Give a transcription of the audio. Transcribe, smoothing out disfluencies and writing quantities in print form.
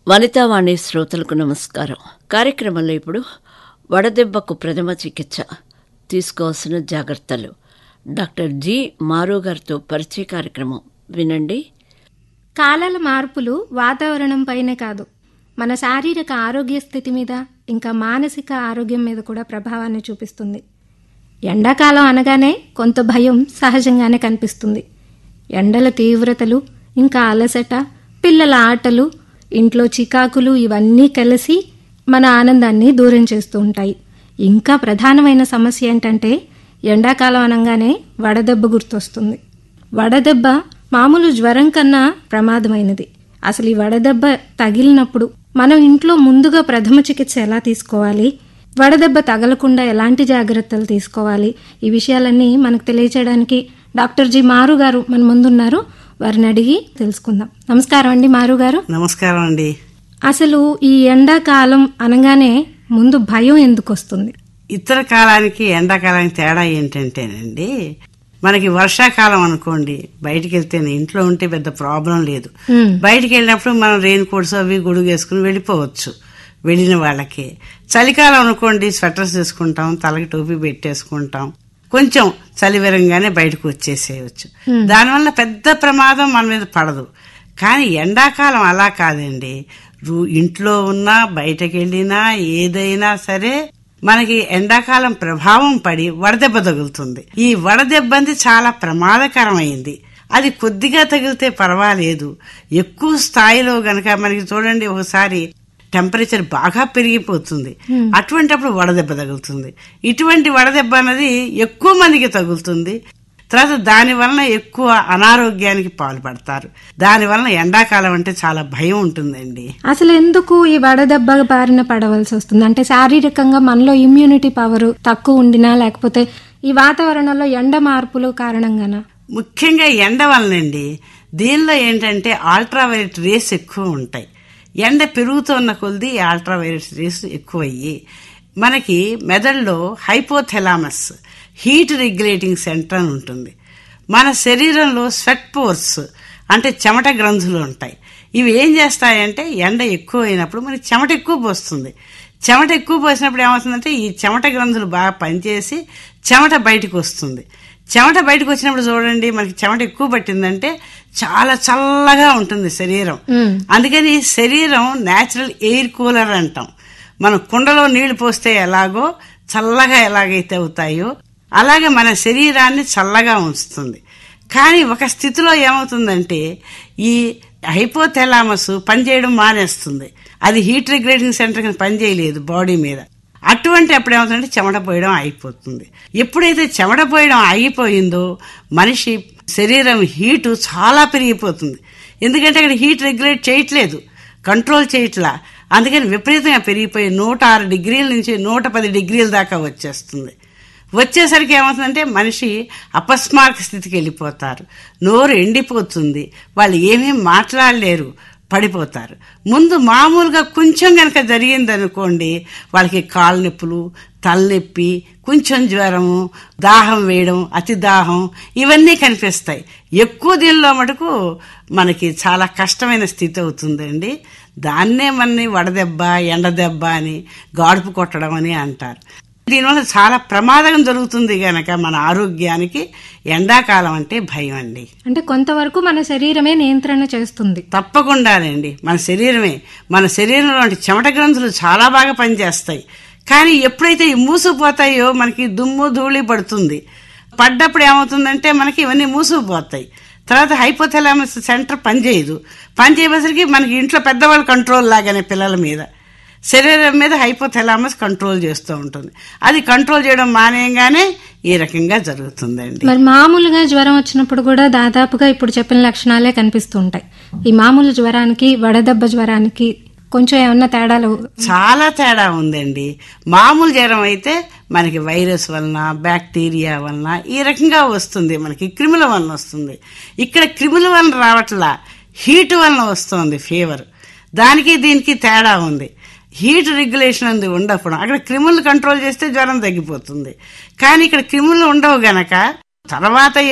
వనితావాణి శ్రోతలకు నమస్కారం. కార్యక్రమంలో ఇప్పుడు వడదెబ్బకు ప్రథమ చికిత్స తీసుకోవాల్సిన జాగ్రత్తలు డాక్టర్ జి మారు గారితో పరిచయ కార్యక్రమం వినండి. కాలాల మార్పులు వాతావరణం పైనే కాదు, మన శారీరక ఆరోగ్య స్థితి మీద ఇంకా మానసిక ఆరోగ్యం మీద కూడా ప్రభావాన్ని చూపిస్తుంది. ఎండాకాలం అనగానే కొంత భయం సహజంగానే కనిపిస్తుంది. ఎండల తీవ్రతలు, ఇంకా అలసట, పిల్లల ఆటలు, ఇంట్లో చికాకులు ఇవన్నీ కలిసి మన ఆనందాన్ని దూరం చేస్తూ ఉంటాయి. ఇంకా ప్రధానమైన సమస్య ఏంటంటే ఎండాకాలం అనగానే వడదెబ్బ గుర్తొస్తుంది. వడదెబ్బ మామూలు జ్వరం కన్నా ప్రమాదమైనది. అసలు ఈ వడదెబ్బ తగిలినప్పుడు మనం ఇంట్లో ముందుగా ప్రథమ చికిత్స ఎలా తీసుకోవాలి, వడదెబ్బ తగలకుండా ఎలాంటి జాగ్రత్తలు తీసుకోవాలి, ఈ విషయాలన్నీ మనకు తెలియచేయడానికి డాక్టర్ జి మారు గారు మన ముందున్నారు. వారిని అడిగి తెలుసుకుందాం. నమస్కారం అండి మారు గారు. నమస్కారం అండి. అసలు ఈ ఎండాకాలం అనగానే ముందు భయం ఎందుకు వస్తుంది? ఇతర కాలానికి ఎండాకాలానికి తేడా ఏంటంటేనండి, మనకి వర్షాకాలం అనుకోండి, బయటికి వెళ్తేనే, ఇంట్లో ఉంటే పెద్ద ప్రాబ్లం లేదు. బయటికి వెళ్ళినప్పుడు మనం రెయిన్ కోట్స్ అవి గొడుగు వేసుకుని వెళ్ళిపోవచ్చు వెళ్ళిన వాళ్ళకి. చలికాలం అనుకోండి, స్వెటర్స్ వేసుకుంటాం, తలకి టోపీ పెట్టేసుకుంటాం, కొంచెం చలివరంగానే బయటకు వచ్చేసేయచ్చు. దానివల్ల పెద్ద ప్రమాదం మన మీద పడదు. కానీ ఎండాకాలం అలా కాదండి. ఇంట్లో ఉన్నా బయటకు వెళ్ళినా ఏదైనా సరే మనకి ఎండాకాలం ప్రభావం పడి వడదెబ్బ తగులుతుంది. ఈ వడదెబ్బ అనేది చాలా ప్రమాదకరమైంది. అది కొద్దిగా తగిలితే పర్వాలేదు, ఎక్కువ స్థాయిలో గనక మనకి చూడండి ఒకసారి టెంపరేచర్ బాగా పెరిగిపోతుంది. అటువంటిప్పుడు వడదెబ్బ తగులుతుంది. ఇటువంటి వడదెబ్బ అనేది ఎక్కువ మందికి తగులుతుంది. తర్వాత దాని వలన ఎక్కువ అనారోగ్యానికి పాల్పడతారు. దాని వలన ఎండాకాలం అంటే చాలా భయం ఉంటుందండి. అసలు ఎందుకు ఈ వడదెబ్బ బారిన పడవలసి వస్తుంది? అంటే శారీరకంగా మనలో ఇమ్యూనిటీ పవర్ తక్కువ ఉండినా, లేకపోతే ఈ వాతావరణంలో ఎండ మార్పులు కారణంగానా? ముఖ్యంగా ఎండ వలనండి. దీనిలో ఏంటంటే అల్ట్రావైలెట్ రేస్ ఎక్కువ ఉంటాయి. ఎండ పెరుగుతున్న కొద్ది అల్ట్రావైలెట్ రేస్ ఎక్కువయ్యి మనకి మెదడులో హైపోథెలామస్ హీట్ రెగ్యులేటింగ్ సెంటర్ అని ఉంటుంది. మన శరీరంలో స్వెట్ పోర్స్ అంటే చెమట గ్రంథులు ఉంటాయి. ఇవి ఏం చేస్తాయంటే ఎండ ఎక్కువ అయినప్పుడు మనకి చెమట ఎక్కువ పోస్తుంది. చెమట ఎక్కువ పోసినప్పుడు ఏమవుతుందంటే ఈ చెమట గ్రంథులు బాగా పనిచేసి చెమట బయటకు వస్తుంది. చెమట బయటకు వచ్చినప్పుడు చూడండి, మనకి చెమట ఎక్కువ పట్టిందంటే చాలా చల్లగా ఉంటుంది శరీరం. అందుకని శరీరం న్యాచురల్ ఎయిర్ కూలర్ అంటాం. మనం కుండలో నీళ్లు పోస్తే ఎలాగో చల్లగా ఎలాగైతే అవుతాయో అలాగే మన శరీరాన్ని చల్లగా ఉంచుతుంది. కానీ ఒక స్థితిలో ఏమవుతుందంటే ఈ హైపోథెలామస్ పనిచేయడం మానేస్తుంది. అది హీట్ రెగ్యులేటింగ్ సెంటర్ కింద పనిచేయలేదు బాడీ మీద. అటువంటి అప్పుడు ఏమవుతుందంటే చెమట పోయడం ఆగిపోతుంది. ఎప్పుడైతే చెమట పోయడం ఆగిపోయిందో మనిషి శరీరం హీటు చాలా పెరిగిపోతుంది. ఎందుకంటే అక్కడ హీట్ రెగ్యులేట్ చేయట్లేదు, కంట్రోల్ చేయట్లా. అందుకని విపరీతంగా పెరిగిపోయి 106 డిగ్రీల నుంచి 110 డిగ్రీల దాకా వచ్చేస్తుంది. వచ్చేసరికి ఏమవుతుందంటే మనిషి అపస్మారక స్థితికి వెళ్ళిపోతారు. నోరు ఎండిపోతుంది, వాళ్ళు ఏమేం మాట్లాడలేరు, పడిపోతారు. ముందు మామూలుగా కొంచెం కనుక జరిగిందనుకోండి, వాళ్ళకి కాళ్ళ నొప్పులు, తలనొప్పి, కొంచెం జ్వరము, దాహం వేయడం, అతి దాహం ఇవన్నీ కనిపిస్తాయి. ఎక్కువ దీనిలో మటుకు మనకి చాలా కష్టమైన స్థితి అవుతుందండి. దాన్నే మనని వడదెబ్బ, ఎండదెబ్బ అని, గాడుపు కొట్టడం అని అంటారు. దీనివల్ల చాలా ప్రమాదం జరుగుతుంది గనక మన ఆరోగ్యానికి ఎండాకాలం అంటే భయం అండి. అంటే కొంతవరకు మన శరీరమే నియంత్రణ చేస్తుంది. తప్పకుండానండి, మన శరీరంలో చెమట గ్రంథులు చాలా బాగా పనిచేస్తాయి. కానీ ఎప్పుడైతే మూసుకుపోతాయో మనకి దుమ్ము ధూళి పడుతుంది. పడ్డప్పుడు ఏమవుతుందంటే మనకి ఇవన్నీ మూసుకుపోతాయి. తర్వాత హైపోథెలామస్ సెంటర్ పనిచేయదు. పనిచేయసరికి మనకి ఇంట్లో పెద్దవాళ్ళు కంట్రోల్ లాగానే పిల్లల మీద, శరీరం మీద హైపోథెలామస్ కంట్రోల్ చేస్తూ ఉంటుంది. అది కంట్రోల్ చేయడం మానేయంగానే ఈ రకంగా జరుగుతుందండి. మరి మామూలుగా జ్వరం వచ్చినప్పుడు కూడా దాదాపుగా ఇప్పుడు చెప్పిన లక్షణాలే కనిపిస్తూ ఉంటాయి. ఈ మామూలు జ్వరానికి వడదెబ్బ జ్వరానికి కొంచెం ఏమన్నా తేడాలు? చాలా తేడా ఉందండి. మామూలు జ్వరం అయితే మనకి వైరస్ వలన, బ్యాక్టీరియా వలన ఈ రకంగా వస్తుంది, మనకి క్రిముల వలన వస్తుంది. ఇక్కడ క్రిముల వలన రావట్లా, హీట్ వలన వస్తుంది ఫీవర్. దానికి దీనికి తేడా ఉంది. హీట్ రెగ్యులేషన్ అంది ఉండప్పుడు అక్కడ క్రిములు కంట్రోల్ చేస్తే జ్వరం తగ్గిపోతుంది. కానీ ఇక్కడ క్రిములు ఉండవు గనక తర్వాత